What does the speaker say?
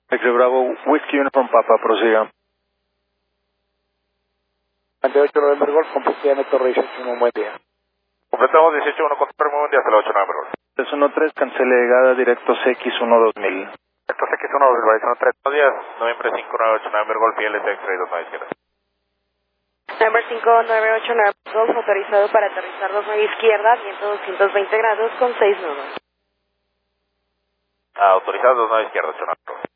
X-Ray Bravo, Whiskey Uniform Papa, prosiga. 98 November Golf, completividad Torre 18, un buen día. Completamos 18-1 con muy buen día, hasta la 8 November Golf. 313, cancele llegada, directo CX1 2000. Directo CX1 2000, 3 días, noviembre 598 November Golf, ILS X-Ray 29 izquierda. November 598 November Golf, autorizado para aterrizar 29 izquierda, viento 220 grados con 6 nudos. Autorizado 29 izquierda, 8 November Golf.